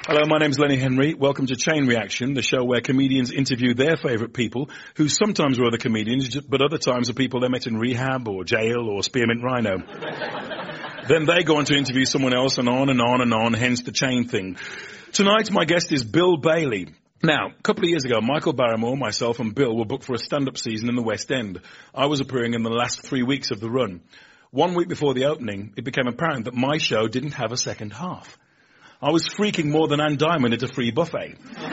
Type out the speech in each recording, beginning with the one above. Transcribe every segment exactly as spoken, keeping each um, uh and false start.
Hello, my name's Lenny Henry. Welcome to Chain Reaction, the show where comedians interview their favourite people, who sometimes are other comedians, but other times are people they met in rehab or jail or Spearmint Rhino. Then they go on to interview someone else and on and on and on, hence the chain thing. Tonight, my guest is Bill Bailey. Now, a couple of years ago, Michael Barrymore, myself and Bill were booked for a stand-up season in the West End. I was appearing in the last three weeks of the run. One week before the opening, it became apparent that my show didn't have a second half. I was freaking more than Anne Diamond at a free buffet.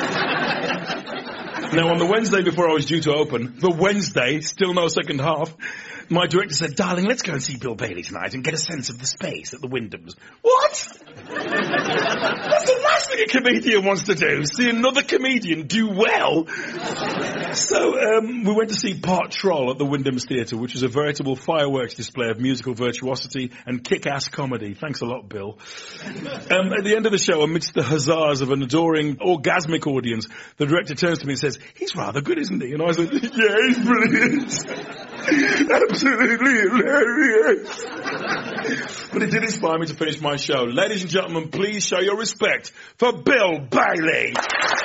Now, on the Wednesday before I was due to open, the Wednesday, still no second half, my director said, darling, let's go and see Bill Bailey tonight and get a sense of the space at the Wyndhams. What? That's the last thing a comedian wants to do, see another comedian do well. So um, we went to see Part Troll at the Wyndhams Theatre, which was a veritable fireworks display of musical virtuosity and kick-ass comedy. Thanks a lot, Bill. Um, at the end of the show, amidst the huzzas of an adoring, orgasmic audience, the director turns to me and says, he's rather good, isn't he? And I said, yeah, he's brilliant. Absolutely hilarious. But it did inspire me to finish my show. Ladies and gentlemen, please show your respect for Bill Bailey.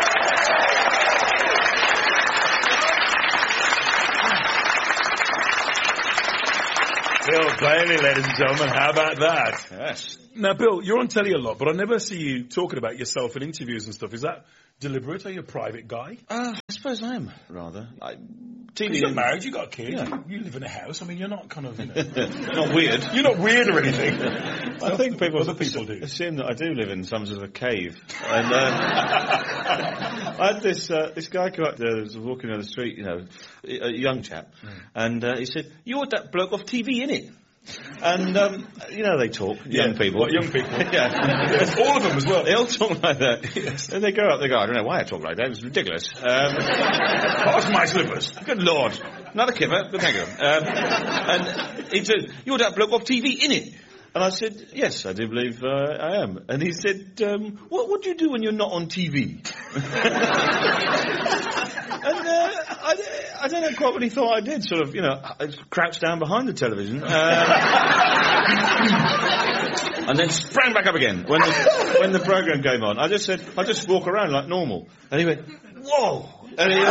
Bill Bailey, ladies and gentlemen, how about that? Yes. Now, Bill, you're on telly a lot, but I never see you talking about yourself in interviews and stuff. Is that deliberate? Are you a private guy? Uh, I suppose I am, rather. I, T V you're married, you've got a kid, yeah. you, you live in a house. I mean, you're not kind of, you know... not weird. You're not weird or anything. I think people, other people do. assume that I do live in some sort of a cave. And uh, I had this uh, this guy come up there, was walking down the street, you know, a young chap, mm. and uh, he said, you're that bloke off T V, innit? And, um, you know, they talk, yeah, young people. What, young people? Yeah. Yes, all of them as well. They all talk like that. Yes. And they go up, they go, I don't know why I talk like that, it's ridiculous. Um, What's my slippers? Good Lord. Not a kipper, but thank you. Um, and he said, you're that bloke off T V, innit? And I said, yes, I do believe uh, I am. And he said, um, what, what do you do when you're not on T V? And uh, I, I don't know quite what he thought I did, sort of, you know, I crouched down behind the television. Uh, and then sprang back up again when the, when the programme came on. I just said, I just walk around like normal. And he went, whoa! And he,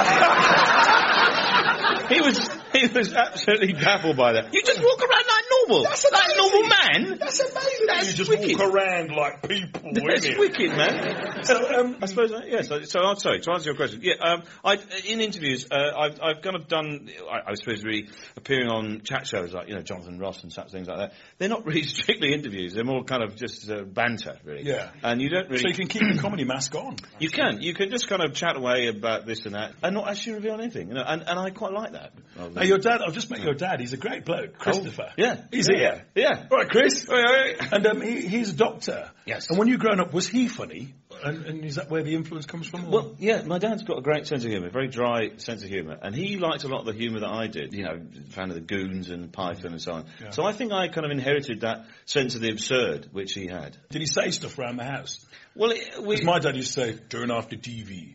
he was he was absolutely baffled by that. You just walk around like normal? That's like a normal man? That's amazing. That's you just wicked. walk around like people, That's isn't it? wicked, man. So, um, I suppose, uh, yes, so, so I'm sorry, to answer your question, yeah, um, I, in interviews, uh, I've, I've kind of done, I, I suppose really appearing on chat shows like, you know, Jonathan Ross and such things like that. They're not really strictly interviews, they're more kind of just uh, banter, really. Yeah. And you don't really... So you can keep the comedy mask on. You can, you can just kind of chat away about this and that, and not actually reveal anything, you know, and, and I quite like that. Now, your dad, I've just met your dad, he's a great bloke, Christopher. Oh, yeah. He's yeah. here. Yeah. All right, Chris. Oi, oi. And um, he, he's a doctor. Yes. And when you growing up, was he funny? And, and is that where the influence comes from? Or? Well, yeah, my dad's got a great sense of humour, very dry sense of humour, and he liked a lot of the humour that I did, you know, fan of the Goons and Python and so on. Yeah. So I think I kind of inherited that sense of the absurd, which he had. Did he say stuff around the house? Well, it, we... my dad used to say, turn off the T V.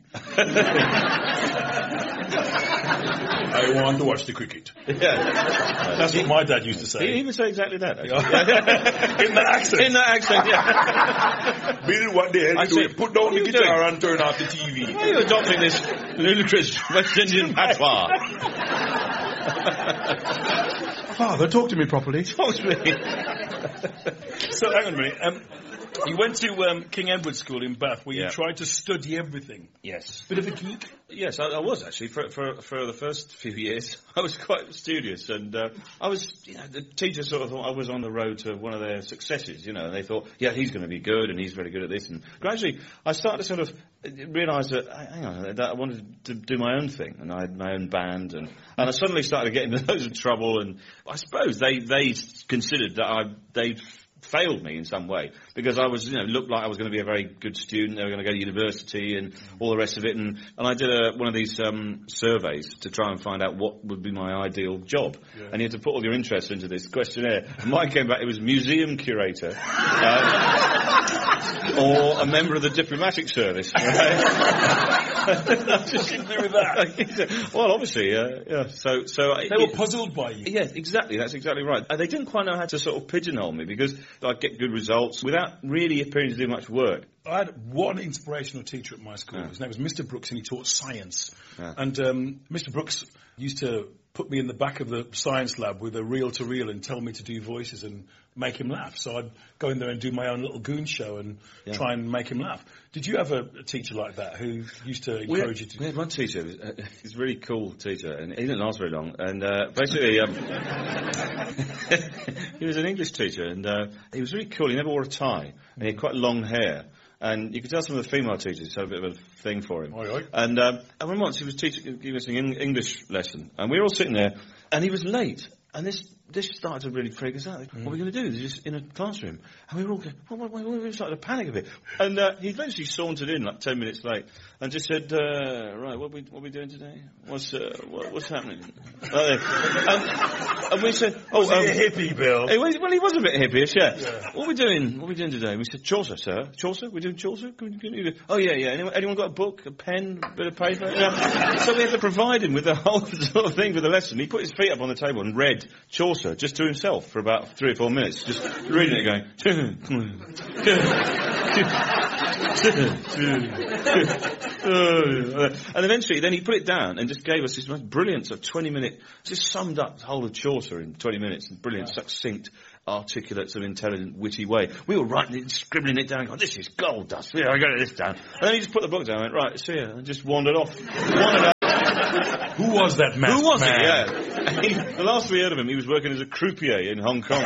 I want to watch the cricket. Yeah. That's what my dad used to say. He, he would say exactly that. In that accent. In that accent, yeah. Bill, what the hell are you doing? Put down the guitar doing? And turn off the T V. Why are you adopting this ludicrous West Indian patois? Father, talk to me properly. Talk to me. So, hang on a minute. Um, you went to um, King Edward School in Bath, where yeah. you tried to study everything. Yes. Bit of a geek? Yes, I, I was actually. For, for for the first few years, I was quite studious, and uh, I was, you know, the teachers sort of thought I was on the road to one of their successes, you know, and they thought, yeah, he's going to be good, and he's very good at this, and gradually I started to sort of realise that, hang on, that I wanted to do my own thing, and I had my own band, and, and I suddenly started to get into loads of trouble, and I suppose they, they considered that I, they'd failed me in some way, because I was, you know, looked like I was going to be a very good student, they were going to go to university and all the rest of it, and, and I did a, one of these um, surveys to try and find out what would be my ideal job, yeah. And you had to put all your interests into this questionnaire, and mine came back, it was museum curator, uh, or a member of the diplomatic service, right? Just to do with that. Well, obviously, uh, yeah, so... so They it, were puzzled by you. Yes, exactly, that's exactly right. Uh, they didn't quite know how to sort of pigeonhole me, because I'd get good results without really appearing to do much work. I had one inspirational teacher at my school. Yeah. His name was Mister Brooks, and he taught science. Yeah. And um, Mister Brooks used to put me in the back of the science lab with a reel-to-reel and tell me to do voices and make him laugh. So I'd go in there and do my own little goon show and yeah. try and make him laugh. Did you have a, a teacher like that who used to encourage had, you to... We had one teacher, uh, he's a really cool teacher, and he didn't last very long. And uh, basically, um, he was an English teacher, and uh, he was really cool. He never wore a tie, and he had quite long hair. And you could tell some of the female teachers had a bit of a thing for him. Aye, aye. And um, I remember once he was teaching, giving us an English lesson, and we were all sitting there, and he was late. And this this started to really freak us out. Mm. What are we going to do? He's just in a classroom. And we were all going, well, what, what, what, we started to panic a bit. And uh, he eventually sauntered in like ten minutes late and just said, uh, right, what are we, what are we doing today? What's uh, what, what's happening? Uh, and, and we said, oh, was um, he a hippie, Bill? He was, well, he was a bit hippie-ish, yeah. yeah. What are we doing? What are we doing today? We said, Chaucer, sir. Chaucer? We're doing Chaucer? Can, can you do? Oh, yeah, yeah. Anyone, anyone got a book, a pen, a bit of paper? Yeah. So we had to provide him with the whole sort of thing for the lesson. He put his feet up on the table and read Chaucer just to himself for about three or four minutes, just reading it going... and eventually then he put it down and just gave us this most brilliant sort of twenty minute, just summed up the whole of Chaucer in twenty minutes in brilliant, wow. succinct, articulate, sort of intelligent, witty way. We were writing it, scribbling it down, going, this is gold dust, yeah, I got this down. And then he just put the book down and went, right, see ya, and just wandered off. Wandered out. Who was that man? Who was man? it, yeah. He, the last we heard of him, he was working as a croupier in Hong Kong.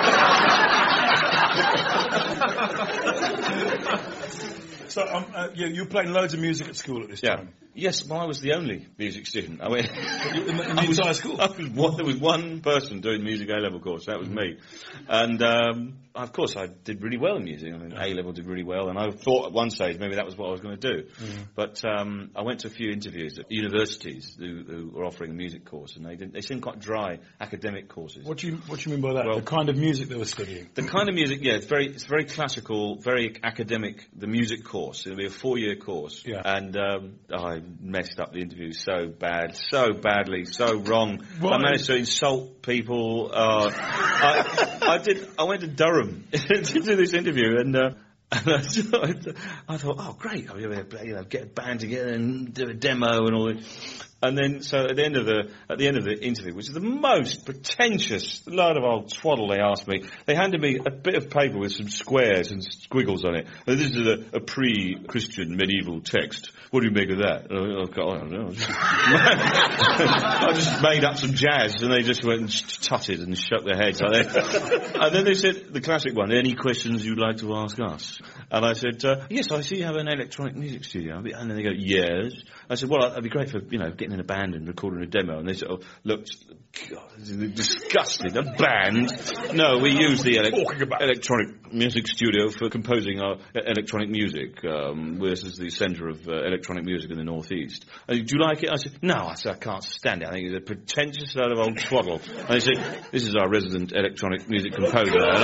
So um, uh, you, you were playing loads of music at school at this yeah. time? Yes, well, I was the only music student. I went in the, in the entire school? I was one, there was one person doing music A-level course, that was me. And, um, of course, I did really well in music. I mean, yeah. A-level did really well, and I thought at one stage maybe that was what I was going to do. Mm. But um, I went to a few interviews at universities who, who were offering a music course, and they didn't, they seemed quite dry academic courses. What do you What do you mean by that? Well, the kind of music they were studying? The kind of music, yeah, it's very it's very classical, very academic. The music course, it'll be a four-year course, yeah. and um, I messed up the interview so bad, so badly, so wrong. What? I managed to insult people. Uh, I, I did. I went to Durham to do this interview, and. Uh, And I thought, I thought, oh great, I'm going to you know, get a band together and do a demo and all that. And then, so at the end of the at the end of the interview, which is the most pretentious load of old twaddle, they asked me. They handed me a bit of paper with some squares and squiggles on it. And this is a, a pre-Christian medieval text. What do you make of that? And I, I don't know. I just made up some jazz, and they just went and tutted and shook their heads. Like that. And then they said the classic one: "Any questions you'd like to ask us?" And I said, uh, "Yes, I see you have an electronic music studio." And then they go, "Yes." I said, "Well, that'd be great for you know getting in a band and recording a demo." And they sort of looked, God, disgusted. A band? No, we use the ele- electronic music studio for composing our electronic music. Um, this is the centre of uh, electronic music in the northeast. And, do you like it? I said, "No," I said, "I can't stand it. I think it's a pretentious load of old twaddle." And they said, "This is our resident electronic music composer." And,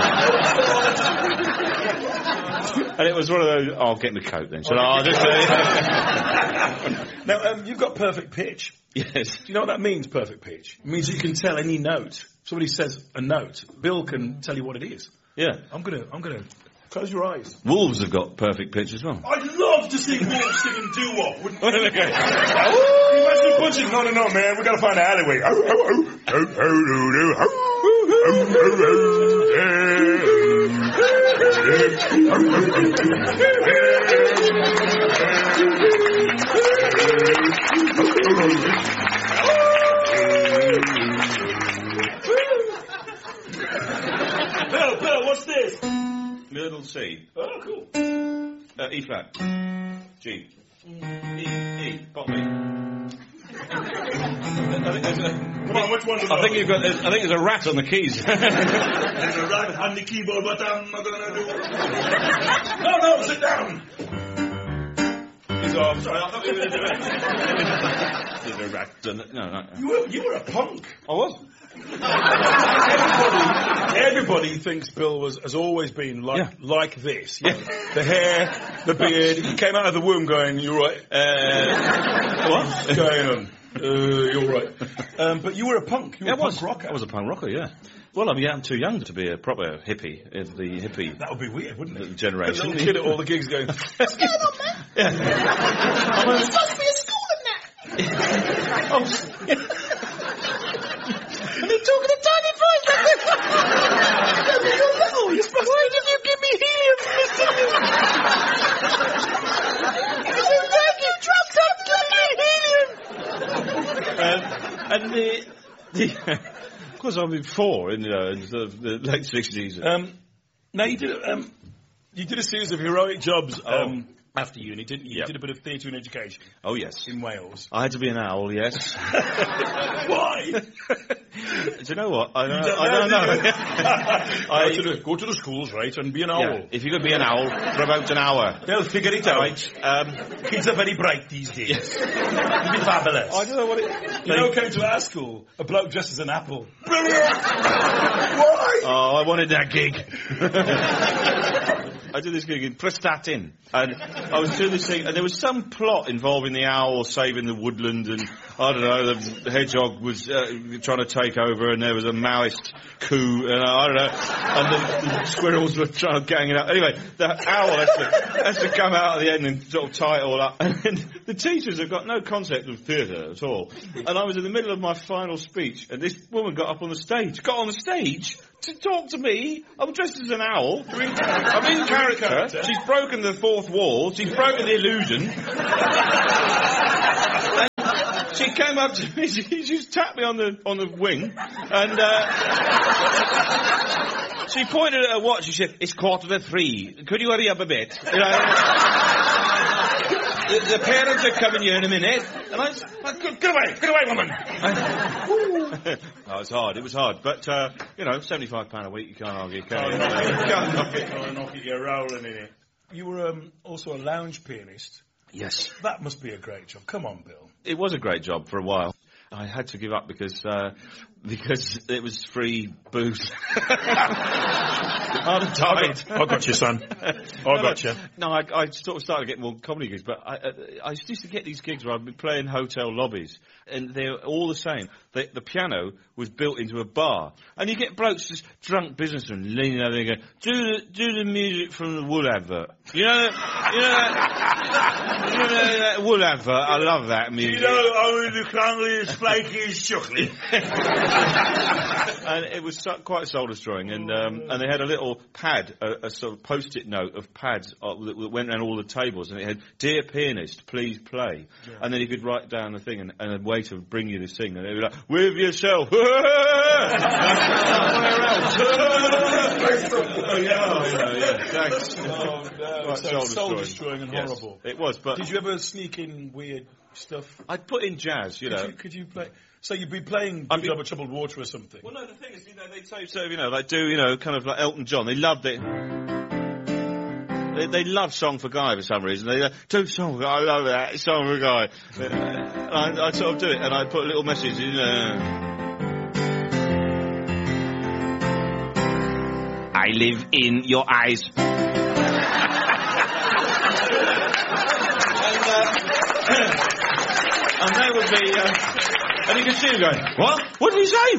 I, and it was one of those, oh, I'll get me coat then. So I'll just uh, Now, um, you've got perfect pitch. Yes. Do you know what that means, perfect pitch? It means you can tell any note. Somebody says a note, Bill can tell you what it is. Yeah. I'm gonna, I'm gonna close your eyes. Wolves have got perfect pitch as well. I'd love to see wolves singing doo-wop, wouldn't you? Okay. Oh, you imagine punching? No, no, no, man. We've got to find an alleyway. Oh, oh, oh. Oh, oh, oh, oh. Oh, oh, oh, Bill, Bill, what's this? Middle C. Oh, cool. Uh, E flat. G. E. E. Bottom E. I think there's a, Come on, which one? I think you've got. I think there's a rat on the keys. There's a rat on the keyboard. What I'm not gonna do? No, no, sit down. He's off. Sorry, I thought we were going to do it. There's a rat on the, no, no. You were, you were a punk. I was. everybody, everybody thinks Bill was has always been like yeah. like this. Yeah. The hair, the beard. He came out of the womb going, "You're right." Uh, What's going on? Uh, you're right. Um, but you were a punk. You were yeah, a punk was. rocker. I was a punk rocker, yeah. Well, I mean, I'm too young to be a proper hippie, of the hippie That would be weird, wouldn't it? generation. A little kid at all the gigs going, what's going on, man? Yeah. There's supposed to be a school in that. Oh, And they're talking a tiny voice like this. You're little. You're supposed Why did you give me helium, Mister Because I'm taking drugs, I'm giving me helium. um, and the... the of course, I've been four in, you know, in sort of the late sixties. Um, now, you did, um, you did a series of heroic jobs um, after uni, didn't you? You Yep. did a bit of theatre and education Oh, yes. in Wales. I had to be an owl, yes. Why? Do you know what? I don't, don't I don't know, know. do you? I- go, to the, go to the schools, right, and be an owl. Yeah, if you could be an owl for about an hour. They'll figure it out. Right. Um, Kids are very bright these days. It'd be fabulous. I don't know what it... You know, came to our school, a bloke dressed as an apple. Brilliant! Why? Oh, I wanted that gig. I did this gig in Prestatyn, and I was doing this thing, and there was some plot involving the owl saving the woodland, and I don't know, the hedgehog was uh, trying to take over, and there was a Maoist coup, and I don't know, and the, the squirrels were trying to gang it up. Anyway, the owl has to, has to come out at the end and sort of tie it all up, and the teachers have got no concept of theatre at all. And I was in the middle of my final speech, and this woman got up on the stage, got on the stage to talk to me. I'm dressed as an owl. I'm in character. character. She's broken the fourth wall. She's broken the illusion. And she came up to me. She, she just tapped me on the on the wing, and uh, she pointed at her watch. She said, "It's quarter to three. Could you hurry up a bit?" You know, the, the parents are coming here in a minute. And I, I get away, get away, woman. Oh, it's hard. It was hard, but uh, you know, seventy-five pound a week. You can't argue, can you? You can't knock it. Can't knock it, you're rolling in it. You were um, also a lounge pianist. Yes, That must be a great job. Come on, Bill. it was a great job for a while. I had to give up because uh, because it was free booze. I'm tired. I got you, son. I got you. No, I, I sort of started getting more comedy gigs, but I, I, I used to get these gigs where I'd be playing hotel lobbies, and they're all the same. The, the piano was built into a bar, and you get blokes, just drunk businessmen, leaning over there and go, do the, do the music from the Wool advert. You know, you know that, you know that Wool advert? I love that music. You know, only the clunkiest, flakiest chocolate. And it was so, quite soul-destroying, and um, and they had a little pad, a, a sort of post-it note of pads uh, that, that went around all the tables, and it had, "Dear pianist, please play." Yeah. And then you could write down the thing, and, and a waiter would bring you this thing, and they'd be like, "With yourself." Oh, yeah, yeah, yeah, thanks. Oh, no. Quite So soul-destroying. soul-destroying and Yes, horrible. it was, but Did you ever sneak in weird stuff? I'd put in jazz, you Could know. you, could you play? So you'd be playing I'd Good be- Job of Troubled Water or something. Well, no, the thing is, you know, they say, so, you know, like do, you know, kind of like Elton John. They loved it. They, they love Song for Guy for some reason. They go, do Song for Guy, I love that, Song for Guy. And I, I'd sort of do it, and I'd put a little message in there. I live in your eyes. and, uh, and they would be, uh, and you could see him going, what? What did he say?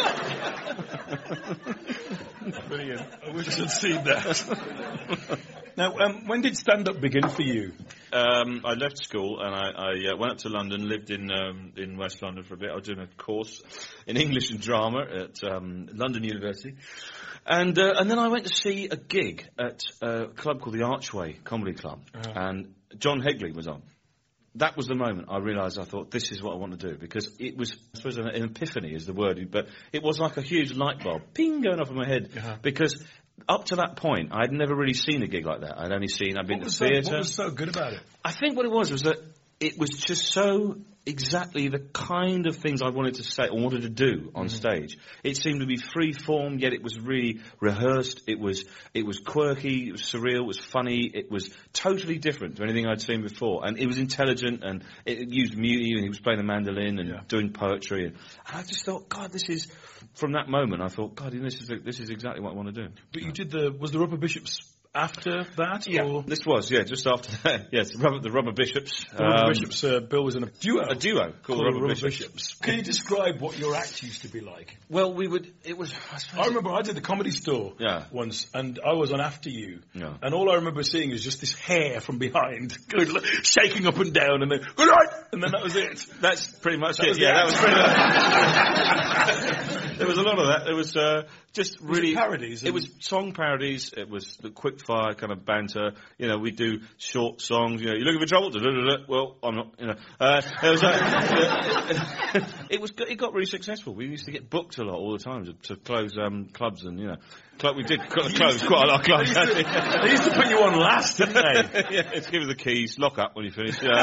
Brilliant. I wish I'd seen that. Now, um, when did stand-up begin for you? Um, I left school and I, I uh, went up to London, lived in um, in West London for a bit. I was doing a course in English and drama at um, London University. And uh, and then I went to see a gig at a club called the Archway Comedy Club. Uh-huh. And John Hegley was on. That was the moment I realised, I thought, this is what I want to do. Because it was, I suppose an, an epiphany is the word, but it was like a huge light bulb, ping, going off in my head. Uh-huh. Because up to that point, I'd never really seen a gig like that. I'd only seen, I'd been what to so, theatre. What was so good about it? I think what it was was that it was just so exactly the kind of things I wanted to say or wanted to do on mm-hmm. stage. It seemed to be free form, yet it was really rehearsed. It was it was quirky, it was surreal, it was funny. It was totally different to anything I'd seen before, and it was intelligent, and it used music, and he was playing the mandolin and yeah. doing poetry, and, and I just thought, God, this is. From that moment, I thought, God, this is this is exactly what I want to do. But you did the was the Rupert Bishop's after that? Yeah, or? this was, yeah, just after that. Yes, the Rubber, the Rubber Bishops. The Rubber Um, Bishops, uh, Bill was in a duo. A duo called, called the Rubber, Rubber Bishops. Bishops. Can you describe what your act used to be like? Well, we would, it was, I, suppose I remember I did the Comedy Store Yeah. once, and I was on After You, Yeah. and all I remember seeing is just this hair from behind, shaking up and down, and then, good night, and then that was it. That's pretty much That it. was Yeah, the that was pretty much. There was a lot of that. There was uh, just Was really it parodies It and- was song parodies. It was the quick fire kind of banter. You know, we do short songs. You know, you looking for trouble? Da-da-da-da. Well, I'm not. You know, uh, there was a, it was. It got really successful. We used to get booked a lot all the time to, to close um, clubs, and you know, club, we did close quite a lot of clubs. They used, to, they used to put you on last, didn't they? Yeah, let's give you the keys. Lock up when you finish. Uh,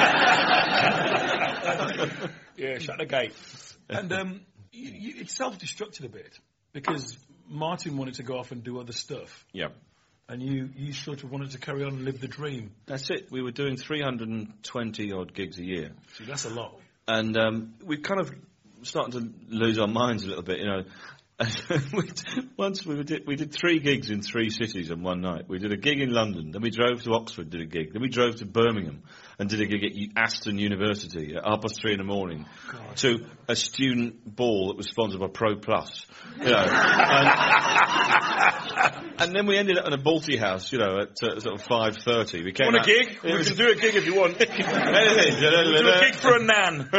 Yeah, shut the gate. And um, you, you, it self-destructed a bit because Martin wanted to go off and do other stuff, yeah. and you, you sort of wanted to carry on and live the dream. That's it. We were doing three hundred twenty odd gigs a year. See, that's a lot. And um, we kind of starting to lose our minds a little bit, you know. we, once we did, we did three gigs in three cities in one night. We did a gig in London, then we drove to Oxford, did a gig, then we drove to Birmingham and did a gig at Aston University at half past three in the morning God. to a student ball that was sponsored by Pro Plus, you know. and, and then we ended up in a Balti house, you know, at uh, sort of five thirty. We came Want a out, gig? We was, can do a gig if you want. Anything. We'll do a gig for a nan.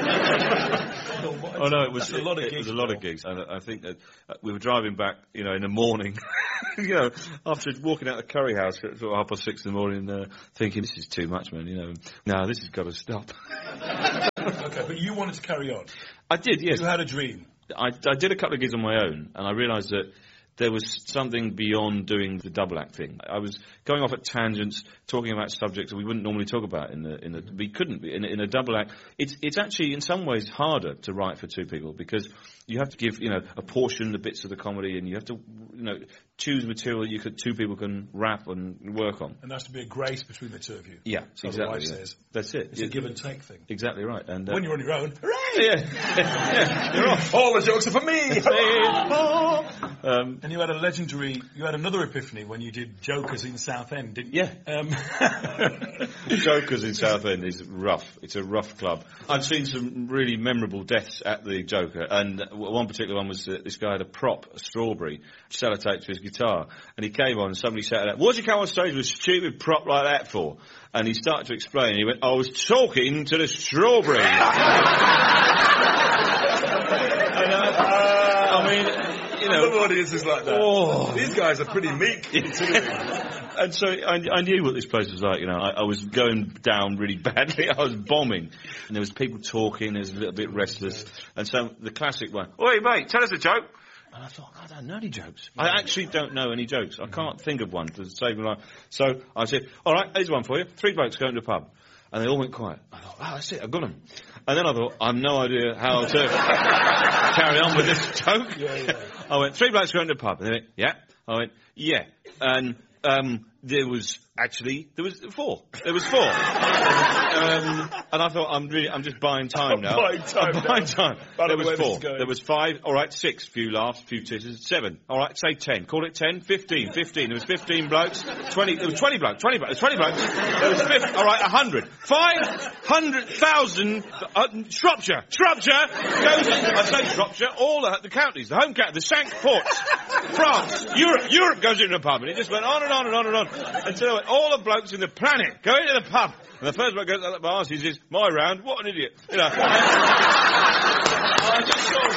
Oh no, it was a lot of it, gigs. It was a lot of gigs, and I think that uh, we were driving back, you know, in the morning, you know, after walking out the curry house at sort of half past six in the morning, uh, thinking this is too much, man. You know, no, this has got to stop. Okay, but you wanted to carry on. I did, yes. You had a dream. I, I did a couple of gigs on my own, and I realised that there was something beyond doing the double act thing. I was going off at tangents, talking about subjects that we wouldn't normally talk about in the in the we couldn't in, in a double act. It's it's actually in some ways harder to write for two people because you have to give you know a portion the bits of the comedy, and you have to you know choose material you could two people can rap and work on. And there has to be a grace between the two of you. Yeah, so exactly. The wife Yeah. says. That's it. It's yeah. a give and take thing. Exactly right. And uh, when you're on your own, hooray! Yeah, yeah. You're off. All the jokes are for me. um, And you had a legendary, you had another epiphany when you did Jokers in Southend, didn't you? Yeah. Um, Jokers in Southend is rough. It's a rough club. I've seen some really memorable deaths at the Joker, and one particular one was that this guy had a prop, a strawberry, sellotape to his guitar, and he came on and somebody shouted out, "What'd you come on stage with a stupid prop like that for?" And he started to explain, he went, "I was talking to the strawberry." and, uh, I mean, you know, other audiences like that. Oh. These guys are pretty meek. And so I, I knew what this place was like, you know. I, I was going down really badly. I was bombing. And there was people talking, there was a little bit restless. And so the classic one, "Oi, mate, tell us a joke." And I thought, I don't know any jokes. I actually don't know any jokes. I can't think of one to save my life. So I said, "All right, here's one for you. Three blokes going to a pub." And they all went quiet. I thought, "Oh, that's it, I've got them." And then I thought, I've no idea how to carry on with this joke. Yeah, yeah. I went, "Three blokes going to a pub." And they went, "Yeah." I went, "Yeah." And um, there was actually there was four. There was four. um, and I thought, I'm really, I'm just buying time now. Buying time I'm buying now. time. By the There way was this four. is going. There was five. All right, six. Few laughs, few titters. Seven. All right, say ten. Call it ten. Fifteen. Fifteen. There was fifteen blokes. Twenty. There was twenty blokes. Twenty blokes. Twenty blokes. There was fifty. All right, a hundred. Five hundred thousand. Uh, Shropshire. Shropshire goes. I say Shropshire. All the, the counties, the home counties, the Cinque Ports, France, Europe. Europe goes into the pub, and it just went on and on and on and on until all the blokes in the planet go into the pub. And the first bloke goes up the bar, he says, "My round, what an idiot." You know. I just saw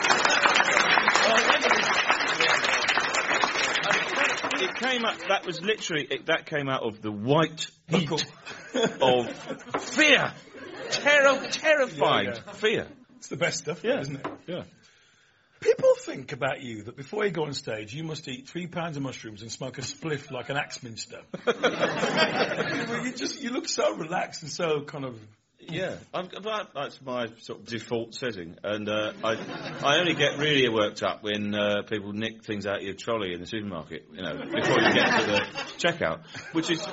it came out, that was literally, it, that came out of the white heat of fear. Terror, terrified Yeah, yeah. fear. It's the best stuff, Yeah. isn't it? Yeah. People think about you that before you go on stage, you must eat three pounds of mushrooms and smoke a spliff like an Axminster. you just, you look so relaxed and so kind of Yeah, I'm, that, that's my sort of default setting, and uh, I I only get really worked up when uh, people nick things out of your trolley in the supermarket, you know, before you get to the checkout, which is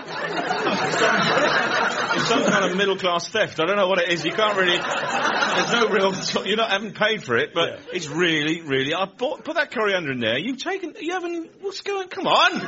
it's some kind of middle class theft. I don't know what it is. You can't really. There's no real. You not haven't paid for it, but yeah. It's really, really. I bought put that coriander in there. You've taken. You haven't. What's going? Come on.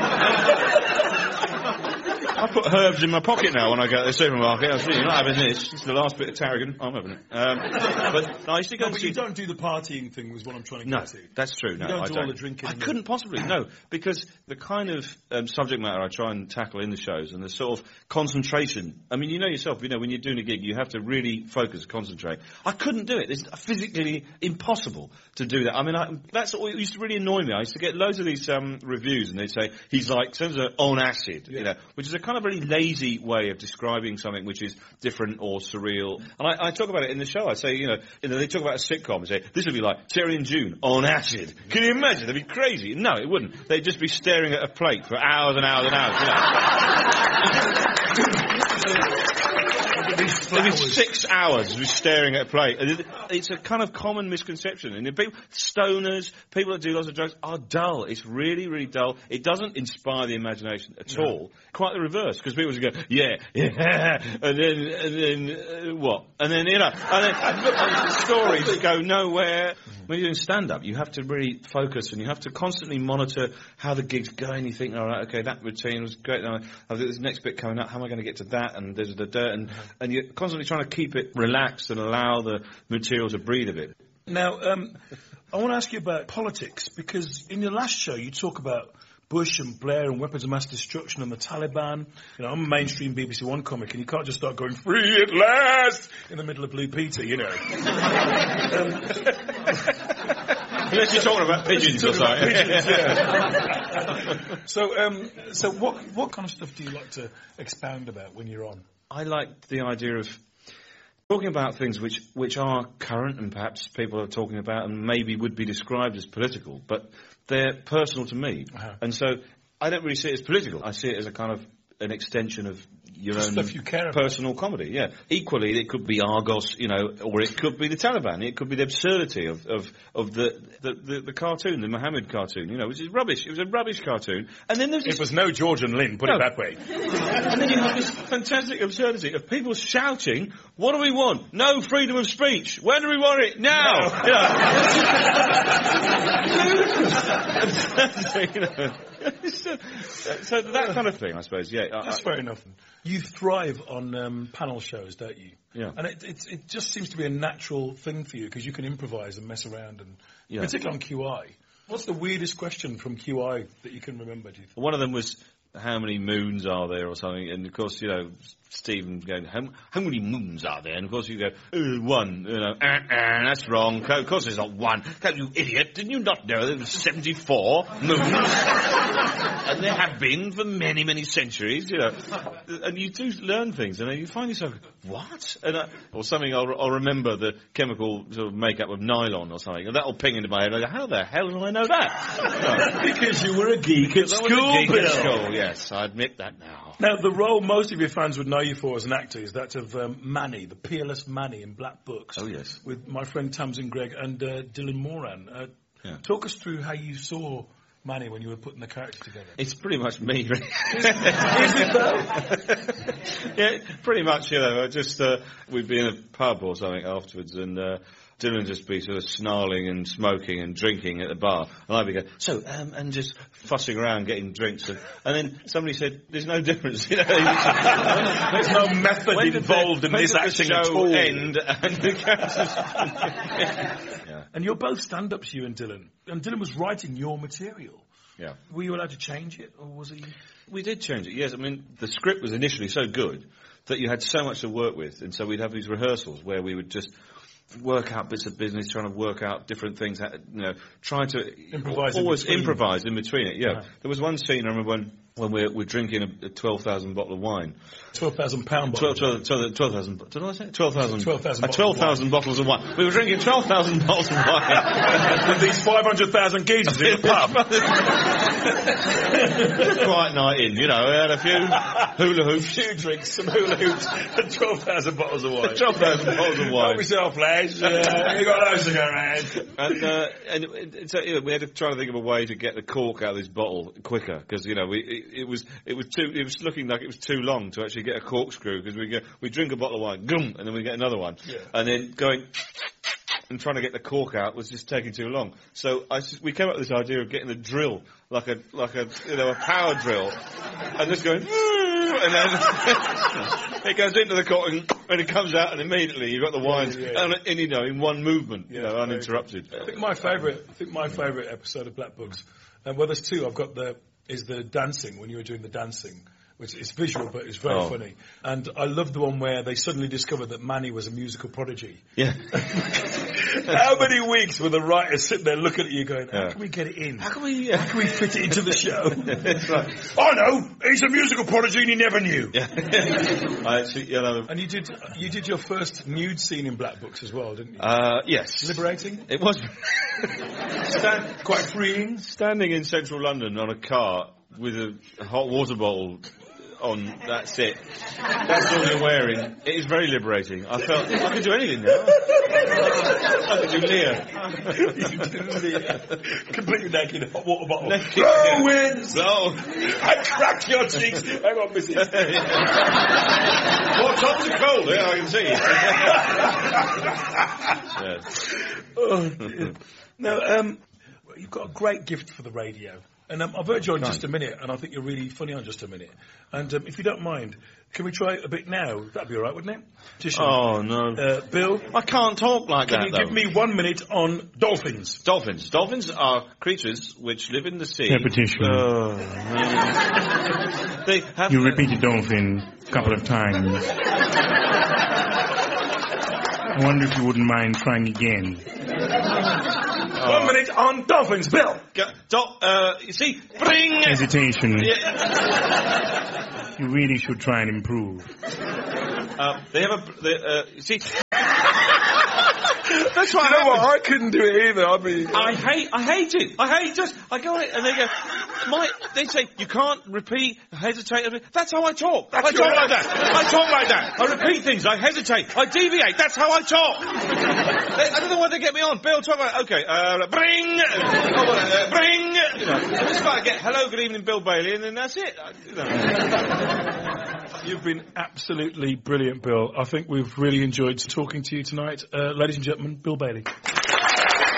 I put herbs in my pocket now when I go to the supermarket. I was really not having this. It's the last bit of tarragon. I'm having it. Um, but I used to go no, and but see... you don't do the partying thing was what I'm trying to no, get to. That's true. No, you don't I do don't. all the drinking. I couldn't possibly, no, because the kind of um, subject matter I try and tackle in the shows and the sort of concentration. I mean, you know yourself, you know, when you're doing a gig, you have to really focus, concentrate. I couldn't do it. It's physically impossible to do that. I mean, I, that's what used to really annoy me. I used to get loads of these um, reviews, and they'd say, he's like, sounds like on acid, yeah. You know, which is a kind of really lazy way of describing something which is different or surreal. And I, I talk about it in the show. I say, you know, you know, they talk about a sitcom and say, this would be like Terry and June on acid. Can you imagine? They'd be crazy. No, it wouldn't. They'd just be staring at a plate for hours and hours and hours, you know. It'd be six hours of staring at a plate. It's a kind of common misconception. And people, stoners, people that do lots of drugs are dull. It's really, really dull. It doesn't inspire the imagination at no. all. Quite the reverse, because people just go, yeah, yeah, and then, and then, uh, what? And then, you know, and then and stories that go nowhere. When you're doing stand-up, you have to really focus and you have to constantly monitor how the gig's going. You think, all right, okay, that routine was great. Now, there's the next bit coming up. How am I going to get to that? And there's the dirt. And, and you're constantly trying to keep it relaxed and allow the material to breathe a bit. Now, um, I want to ask you about politics, because in your last show you talk about Bush and Blair and weapons of mass destruction and the Taliban. You know, I'm a mainstream B B C One comic, and you can't just start going, free at last, in the middle of Blue Peter, you know. um, Unless you're talking about pigeons or something. Pigeons, yeah. so, um, so what what kind of stuff do you like to expound about when you're on? I like the idea of talking about things which, which are current and perhaps people are talking about and maybe would be described as political, but they're personal to me. Uh-huh. And so I don't really see it as political. I see it as a kind of an extension of your the own stuff you care personal about. Comedy, yeah. Equally, it could be Argos, you know, or it could be the Taliban. It could be the absurdity of, of, of the, the, the, the cartoon, the Mohammed cartoon, you know, which is rubbish. It was a rubbish cartoon. And then there's this... It was no George and Lynn, put no. it that way. And then you have this fantastic absurdity of people shouting, what do we want? No freedom of speech. When do we want it? Now! No. You know. You know. so, so that kind of thing, I suppose, yeah. That's I, fair enough. You thrive on um, panel shows, don't you? Yeah. And it, it, it just seems to be a natural thing for you, because you can improvise and mess around, and yeah. particularly on Q I. What's the weirdest question from Q I that you can remember, do you think? One of them was, how many moons are there or something? And, of course, you know, Stephen going, how, how many moons are there? And, of course, you go, uh, one. You know, uh, uh, that's wrong. Of course there's not one. You idiot. Didn't you not know there were seventy-four moons? And there have been for many, many centuries, you know. And you do learn things, and then you find yourself, what? And I, or something, I'll, I'll remember the chemical sort of makeup of nylon or something, and that'll ping into my head. I go, how the hell do I know that? Because you were a geek at school, geek at school, yes, I admit that now. Now, the role most of your fans would know you for as an actor is that of um, Manny, the peerless Manny in Black Books. Oh, yes. With my friend Tamsin Gregg and uh, Dylan Moran. Uh, yeah. Talk us through how you saw Manny when you were putting the character together. It's pretty much me, really. Is it though? Yeah, pretty much, you know, just, uh, we'd be in a pub or something afterwards, and, uh, Dylan just be sort of snarling and smoking and drinking at the bar, and I'd be going, so, um, and just fussing around getting drinks, and, and then somebody said, there's no difference, you know. There's no method involved the, in this acting at all. End and the characters... Yeah. And you're both stand-ups, you and Dylan, and Dylan was writing your material. Yeah. Were you allowed to change it, or was he... We did change it, yes. I mean, the script was initially so good that you had so much to work with, and so we'd have these rehearsals where we would just work out bits of business, trying to work out different things, you know, trying to improvise always in improvise in between it, yeah. Uh-huh. There was one scene, I remember when when we're, we're drinking a, a twelve thousand bottle of wine. twelve thousand pound bottle. twelve thousand, did I say? twelve thousand. twelve thousand twelve thousand bottles of wine. We were drinking twelve thousand bottles of wine. With these five hundred thousand geezers in the pub. Quiet night in, you know, we had a few hula hoops. A few drinks, some hula hoops, and twelve thousand bottles of wine. twelve thousand bottles of wine. Help yourself, lads. Uh, you got those to go around. And, uh, and it, it, so, you know, we had to try to think of a way to get the cork out of this bottle quicker, because, you know, we, it, it was it was too it was looking like it was too long to actually get a corkscrew, because we go, we drink a bottle of wine, gum, and then we get another one, yeah. and then going and trying to get the cork out was just taking too long. So I, we came up with this idea of getting a drill, like a like a you know a power drill, and just going, and then it goes into the cork and, and it comes out, and immediately you've got the wine, yeah, yeah. and, and you know in one movement, you yeah, know, uninterrupted. I think my favourite, I think my favourite episode of Black Books, and well, there's two. I've got the is the dancing when you were doing the dancing. Which is visual, but it's very oh. funny. And I love the one where they suddenly discovered that Manny was a musical prodigy. Yeah. How many weeks were the writers sitting there looking at you going, how yeah. can we get it in? How can we, uh... how can we fit it into the show? That's right. I know! He's a musical prodigy and he never knew. Yeah. I actually, you know... And you did you did your first nude scene in Black Books as well, didn't you? Uh, yes. Liberating? It was. Stand, quite freeing? Standing in central London on a car with a hot water bottle on, that's it. That's all you're wearing. It is very liberating. I felt I could do anything now. I could do Lear. You did Lear. Completely naked, hot water bottle. Naked. Blow winds! Oh. I crack your cheeks. Hang on, missus. Well, tops are cold, yeah, I can see. Yes. Oh, dear. Now, um, you've got a great gift for the radio. And um, I've heard you on Just a Minute, and I think you're really funny on Just a Minute. And um, if you don't mind, can we try a bit now? That'd be all right, wouldn't it? Just, oh, no. Uh, Bill? I can't talk like can that, you though. give me one minute on dolphins? Dolphins. Dolphins are creatures which live in the sea. Repetition. Uh, they have you repeated dolphin a couple of times. I wonder if you wouldn't mind trying again. Oh. One minute on dolphins, Bill. Go, do, uh, you see, bring hesitation. Yeah. You really should try and improve. Uh, they have a. They, uh, you see. That's why. You know what? I couldn't do it either. I mean, I hate. I hate it. I hate just. I go on it, and they go. My. They say you can't repeat. Hesitate. That's how I talk. That's I talk like that. I talk like that. I repeat things. I hesitate. I deviate. That's how I talk. they, I don't know why they get me on. Bill, talk about. Okay. Uh, bring. Uh, bring. You know, I just got to get hello, good evening, Bill Bailey, and then that's it. You know. You've been absolutely brilliant, Bill. I think we've really enjoyed talking to you tonight. Uh, ladies and gentlemen, Bill Bailey.